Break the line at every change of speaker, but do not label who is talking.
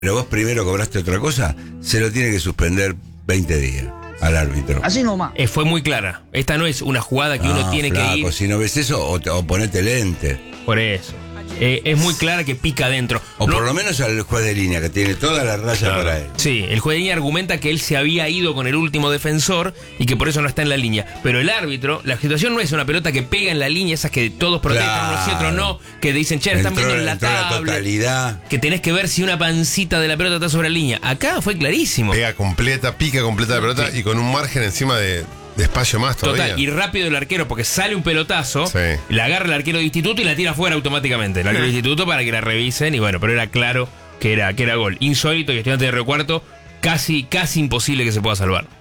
pero vos primero cobraste otra cosa, se lo tiene que suspender 20 días al árbitro.
Así nomás.
Fue muy clara. Esta no es una jugada que uno tiene
flaco,
que ir.
Si no ves eso, o ponete lente.
Por eso. Es muy clara que pica adentro.
O por lo menos al juez de línea, que tiene toda la raya para él.
Sí, el juez de línea argumenta que él se había ido con el último defensor y que por eso no está en la línea. Pero el árbitro, la situación no es una pelota que pega en la línea, esas que todos protestan, unos y otros no, que dicen, che, están viendo en la tabla.
La totalidad.
Que tenés que ver si una pancita de la pelota está sobre la línea. Acá fue clarísimo.
Pega completa, pica completa la pelota y con un margen encima de espacio más todavía.
Total, y rápido el arquero, porque sale un pelotazo,
Sí.
la agarra el arquero de instituto y la tira fuera automáticamente. El arquero de instituto para que la revisen, y bueno, pero era claro que era gol. Insólito, y Estudiantes de Río Cuarto, casi imposible que se pueda salvar.